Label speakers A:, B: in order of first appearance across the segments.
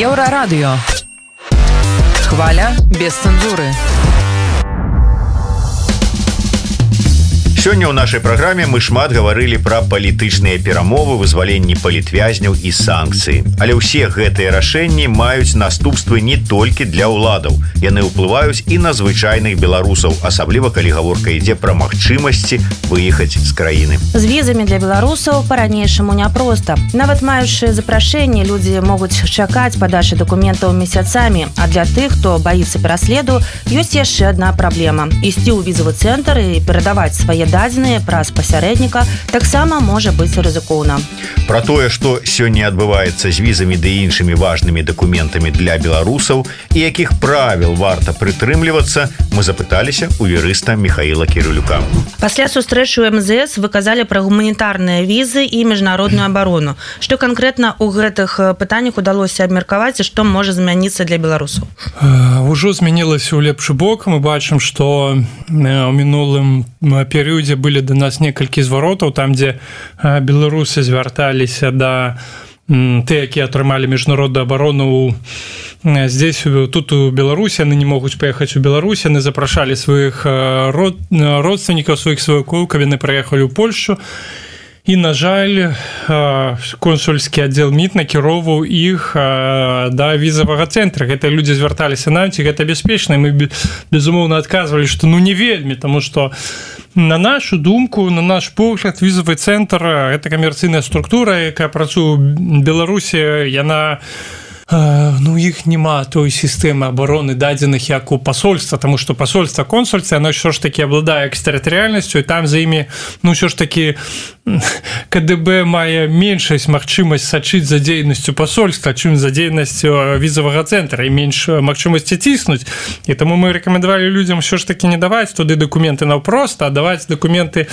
A: Еўрарадыё. Хваля без цэнзуры.
B: Сёння ў нашай праграме мы шмат гаварылі пра палітычныя перамовы, вызваленні палітвязняў і санкцыі. Але ўсе гэтыя рашэнні маюць наступствы не толькі для ўладаў. Яны ўплываюць і на звычайных беларусаў, асабліва калі гаворка ідзе пра магчымасці выехаць з краіны.
C: З візамі для беларусаў па-ранейшаму няпроста. Нават маючы запрашэнне, людзі могуць чакаць падачы дакументаў месяцамі, а для тых, хто баіцца пераследу, ёсць яшчэ адна праблема. Ісці ў візавы цэнтр і перадаваць свае дадзеныя праз пасярэдніка таксама можа быць рызыкоўна.
B: Пра тое, што сёння адбываецца з візамі ды іншымі важнымі дакументамі для беларусаў і якіх правіл варта прытрымлівацца, мы запыталіся у юрыста Михаіла Кірылюка.
C: Пасля сустрэчы ў МЗС вы казалі пра гуманітарныя візы і міжнародную абарону. Што канкрэтна ў гэтых пытаннях удалося абмеркаваць і што можа змяніцца для беларусаў?
D: Ужо змянілася ў лепшы бок. Мы бачым, што ў мінулым перыядзе былі да нас некалькі зваротаў, там, дзе беларусы звярталіся да тыя, якія атрымалі міжнародную абарону здесь, тут у Беларусі, яны не могуць паехаць у Беларусь, яны запрашалі сваіх родственнікаў, сваіх сваякоў, каб яны прыехалі ў Польшчу. І, на жаль, консульскі аддзел МІД накіроўваў іх да візавага цэнтра. Гэтыя людзі звярталіся нам, ці гэта бяспечна. Мы, безумоўна, адказвалі, што не вельмі, таму што на нашу думку, на наш погляд, візавы цэнтр – гэта камерцыйная структура, якая працуе ў Беларусі, яна... у іх няма той сістэмы абароны дадзеных як у пасольства, таму што пасольства, консульства, яно ўсё ж такі абладае экстэрытарыяльнасцю, і там за імі, ўсё ж такі КДБ мае меншасць магчымасць сачыць за дзейнасцю пасольства, чым за дзейнасцю візавага цэнтра, і менш магчымасці ціснуць. І таму мы рэкамендавалі людзям ўсё ж такі не даваць туды дакументы наўпрост, а даваць дакументы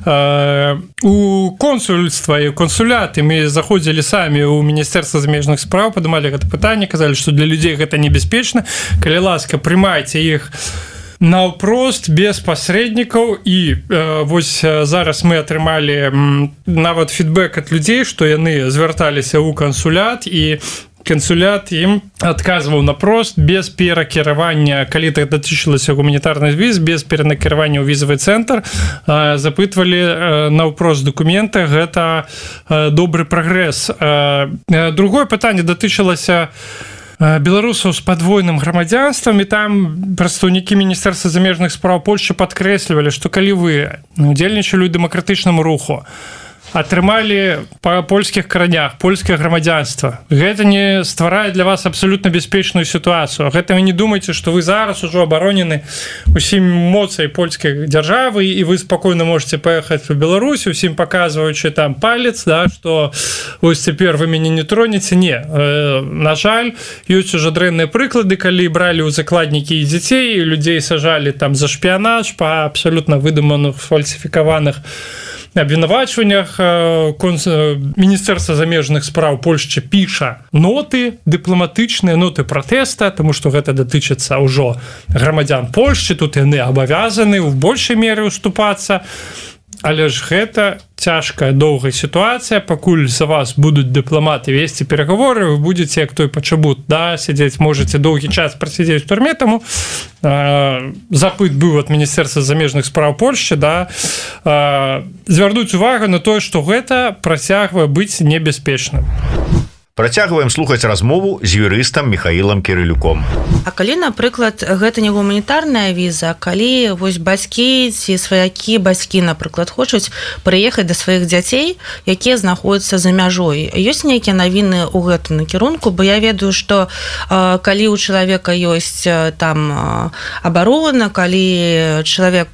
D: у консульства і кансулят. І мы заходзілі самі ў Міністэрства замежных спраў, падымалі гэта пытанне, казалі, што для людзей гэта небяспечна. Калі ласка, прымайце іх наўпрост, без пасрэднікаў. І вось зараз мы атрымалі нават фідбэк ад людзей, што яны звярталіся ў кансулят, і кансулят ім адказваў напрост, без перакіравання, калі так датычылася гуманітарных віз, без перанакіравання ў візавы цэнтр, запытвалі наўпрост дакументы. Гэта добры прагрэс. Другое пытанне датычылася беларусаў з падвойным грамадзянствам, і там прадстаўнікі Міністэрства замежных спраў Польшчы падкрэслівалі, што калі вы удзельнічалі ў дэмакратычным руху, атрымалі па польскіх каранях польскае грамадзянства, гэта не стварае для вас абсалютна бяспечную сітуацыю. Гэта вы не думаеце, што вы зараз ужо абаронены усім моцай польскай дзяржавы, і вы спакойна можете паехаць у Беларусь, усім паказваючы там палец, да, што вось цяпер вы мяне не тронеце. Не, на жаль, ёсць ужо дрэнныя прыклады, калі бралі ў закладнікі і дзяцей, і людзей сажалі там за шпіянаж па абсалютна выдуманых, фальсіфікаваных абвінавачваннях. Міністэрства замежных спраў Польшчы піша ноты, дыпламатычныя ноты пратэста, таму што гэта датычыцца ўжо грамадзян Польшчы, тут яны абавязаны ў большай меры уступацца. Але ж гэта цяжкая, доўгая сітуацыя, пакуль за вас будуць дыпламаты весці перагаворы, вы будзеце, як той пачабут, да, сядзець, можаце доўгі час прасядзець у турме. Таму запыт быў ад Міністэрства замежных спраў Польшчы, да, звярнуць увагу на тое, што гэта працягвае быць небяспечным.
B: Працягваем слухаць размову з юрыстам Михаілам Кірылюком.
C: А калі, напрыклад, гэта не гуманітарная віза, калі вось бацькі ці сваякі бацькі, напрыклад, хочуць прыехаць да сваіх дзяцей, якія знаходзяцца за мяжой, ёсць нейкія навіны ў гэтым накірунку? Бо я ведаю, што калі ў чалавека ёсць там абарона, калі чалавек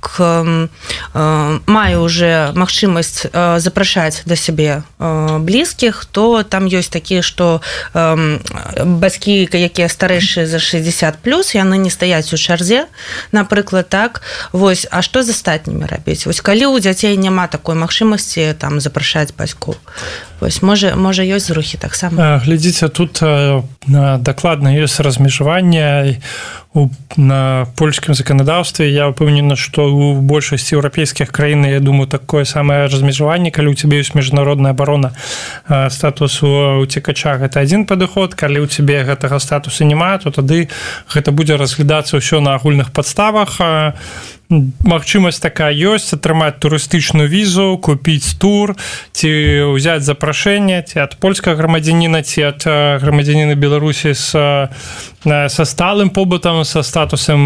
C: мае ўжо магчымасць запрашаць да сябе блізкіх, то там ёсць такія, што бацькі, якія старэйшыя за 60+, яны не стаяць у чарзе, напрыклад, так. Вось, а што з астатнімі рабіць? Вось калі ў дзяцей няма такой магчымасці там запрашаць бацькоў? Вось можа ёсць зрухі таксама.
D: Глядзіце, тут дакладна ёсць размежаванне на польскім заканадаўстве. Я ўпэўнены, што ў большасці еўрапейскіх краін, я думаю, такое самае размежаванне, калі ў цябе ёсць міжнародная абарона статусу уцекача, гэта адзін падыход. Калі ў цябе гэтага статусу няма, то тады гэта будзе разглядацца ўсё на агульных падставах. Магчымасць такая ёсць, атрымаць турыстычную візу, купіць тур, ці ўзяць запрашэнне, ці ад польскага грамадзяніна, ці ад грамадзяніна Беларусі са сталым побытам, са статусам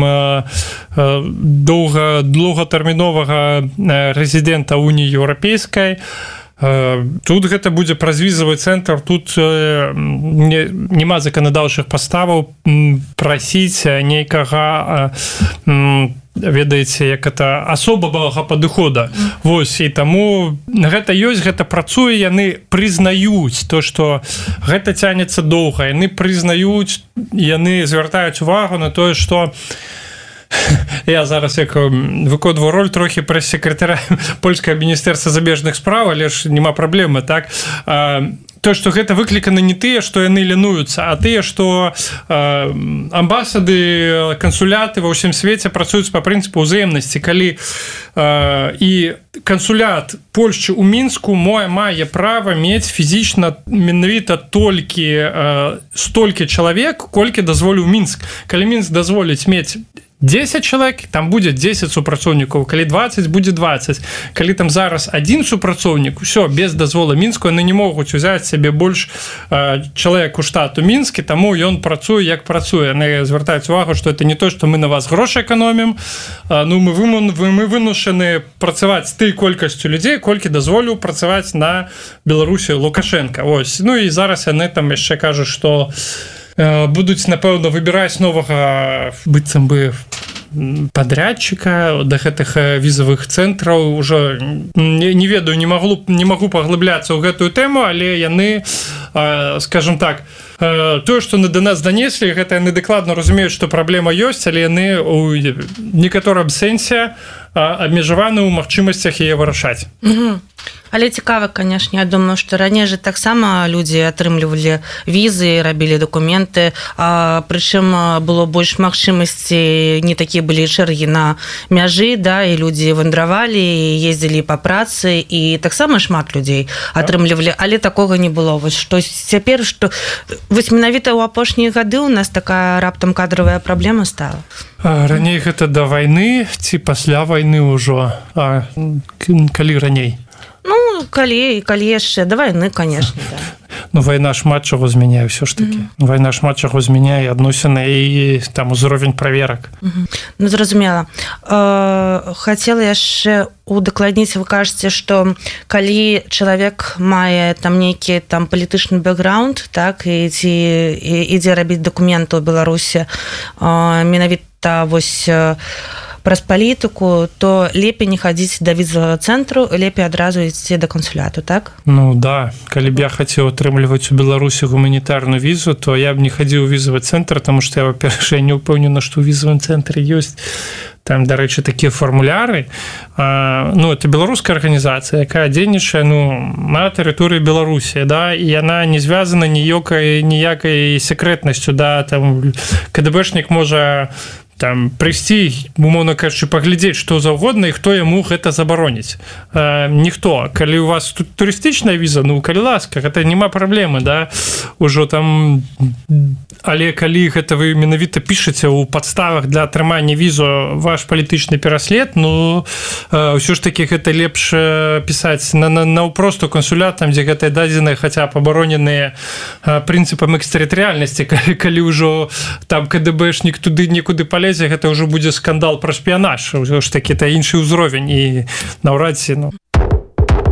D: доўгатэрміновага рэзідэнта Уніі Еўрапейскай. Тут гэта будзе праз візавы цэнтр, тут няма заканадаўчых паставаў прасіць нейкага, ведаеце, як это асобавага падыхода. Вось, і таму гэта ёсць, гэта працуе, яны прызнаюць то, што гэта цянецца доўга, яны прызнаюць, яны звяртаюць увагу на тое, што я зараз як выконваю роль трохі прэс-сакратара польскага міністэрства замежных спраў, але ж няма праблемы, так? То, што гэта выклікана не тыя, што яны лянуюцца, а тыя, што амбасады, кансуляты ва ўсім свеце працуюць па прынцыпу ўзаемнасці. Калі і кансулят Польшчы ў Мінску мае права мець фізічна менавіта столькі чалавек, колькі дазволіў Мінск. Калі Мінск дазволіць мець 10 чалавек, там будзе 10 супрацоўнікаў, калі 20, будзе 20. Калі там зараз один супрацоўнік, усё, без дазвола Мінску, яны не могуць узяць сябе больш чалавек у штат у Мінскі, таму ён працуе, як працуе. Яны звяртаюць увагу, што это не то, што мы на вас грошы эканомім, мы вымушаны працаваць з той колькасцю людзей, колькі дазволіў працаваць на Беларусі Лукашенка. Ось. Ну і зараз яны там яшчэ кажуць, што будуць, напэўна, выбіраць новага быццам бы подрядчика да гэтых візавых цэнтраў. Ужо не ведаю, не магу паглыбляцца ў гэтую тэму, але яны, скажем так, тое, што да нас данеслі, гэта яны дакладна разумеюць, што праблема ёсць, але яны у некаторым сэнсе абмежаваны ў магчымасцях яе вырашаць.
C: Але цікава, конечно, я думаю, што раней же таксама людзі атрымлівалі візы, рабілі дакументы, прычым было больш магчымасці, не такія былі чэргі на мяжы, да, і людзі вандравалі, ездзілі па працы, і таксама шмат людзей атрымлівалі, але такога не было. Вось што цяпер, што вось менавіта ў апошнія гады у нас такая раптам кадравая праблема стала.
D: Раней гэта да вайны ці пасля вайны ўжо? Калі раней?
C: Ну, калі яшчэ, да вайны, конечно, да.
D: Ну, вайна шмат чаго змяняе ўсё ж такі. Вайна шмат чаго змяняе адносіны і там узровень праверак.
C: Ну, зразумела. Хацела яшчэ удакладніць, вы кажаце, што калі чалавек мае там нейкі там палітычны бэкграунд, так, і ідзе рабіць дакументы ў Беларусі, менавіта вось праз палітыку, то лепей не хадзіць да візавага цэнтру, лепей адразу ісці да кансуляту, так?
D: Ну да, калі б я хацеў атрымліваць у Беларусі гуманітарную візу, то я б не хадзіў у візавы цэнтр, таму што я, па-першае, не ўпэўнена, што ў візавым цэнтры ёсць там, дарэчы, такія фармуляры. Ну, это беларуская арганізацыя, якая дзейнічае, на тэрыторыі Беларусі, да, і яна не звязана ніякай секрэтнасцю, да, там КДБшнік можа там прыйсці, умоўна кажучы, паглядзець што заўгодна і хто яму гэта забароніць. Ніхто. Калі у вас тут турыстычная віза, ну, калі ласка, гэта няма праблемы, да, ужо там, але калі гэта вы менавіта пішаце ў падставах для атрымання візу ваш палітычны пераслед, ну, ўсё ж такі гэта лепш пісаць наўпрост у кансулят, там, дзе гэтыя дадзеныя хаця б абароненыя прынцыпам экстэрытарыяльнасці, калі ўжо там КДБшнік туды некуды палезе, гэта ўжо будзе скандал пра шпіянаж, ўжо ж такі это іншы ўзровень, і наўрад ці, ну.